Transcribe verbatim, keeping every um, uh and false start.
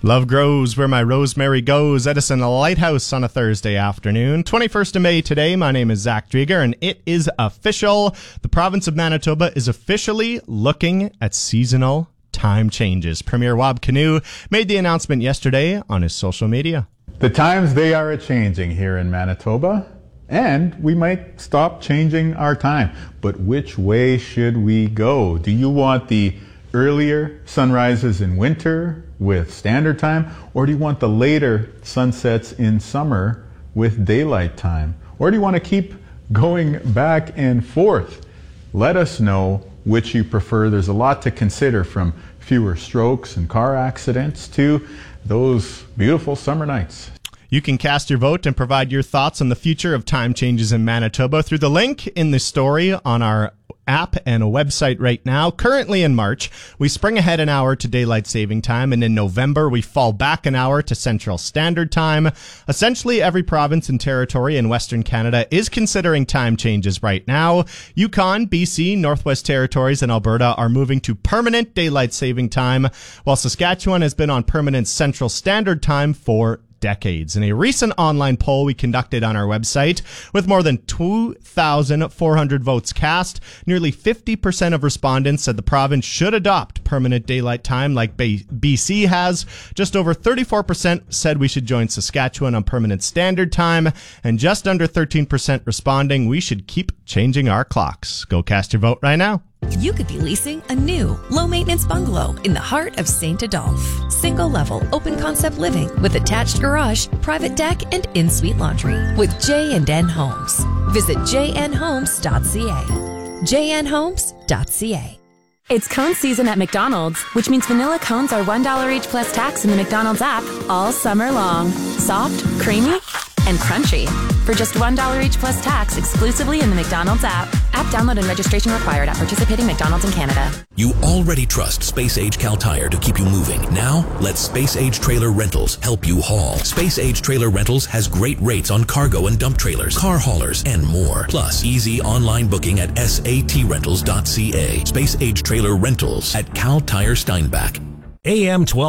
Love grows where my rosemary goes. Edison Lighthouse on a Thursday afternoon. twenty-first of May today. My name is Zach Drieger, and it is official. The province of Manitoba is officially looking at seasonal time changes. Premier Wab Kinew made the announcement yesterday on his social media. The times, they are a-changing here in Manitoba, and we might stop changing our time. But which way should we go? Do you want the earlier sunrises in winter with standard time, or do you want the later sunsets in summer with daylight time? Or do you want to keep going back and forth? Let us know which you prefer. There's a lot to consider, from fewer strokes and car accidents to those beautiful summer nights. You can cast your vote and provide your thoughts on the future of time changes in Manitoba through the link in the story on our app and a website right now. Currently in March, we spring ahead an hour to daylight saving time, and in November, we fall back an hour to Central Standard Time. Essentially, every province and territory in Western Canada is considering time changes right now. Yukon, B C, Northwest Territories, and Alberta are moving to permanent daylight saving time, while Saskatchewan has been on permanent Central Standard Time for decades. In a recent online poll we conducted on our website, with more than two thousand four hundred votes cast, nearly fifty percent of respondents said the province should adopt permanent daylight time like B C has. Just over thirty-four percent said we should join Saskatchewan on permanent standard time, and just under thirteen percent responding we should keep changing our clocks. Go cast your vote right now. You could be leasing a new, low-maintenance bungalow in the heart of Saint Adolphe. Single-level, open-concept living with attached garage, private deck, and in-suite laundry with J and N Homes. Visit j n homes dot c a. j n homes dot c a. It's cone season at McDonald's, which means vanilla cones are one dollar each plus tax in the McDonald's app all summer long. Soft, creamy, and crunchy. For just one dollar each plus tax exclusively in the McDonald's app. App download and registration required at participating McDonald's in Canada. You already trust Space Age Cal Tire to keep you moving. Now, let Space Age Trailer Rentals help you haul. Space Age Trailer Rentals has great rates on cargo and dump trailers, car haulers, and more. Plus, easy online booking at s a t rentals dot c a. Space Age Trailer Rentals at Cal Tire Steinbach. A M twelve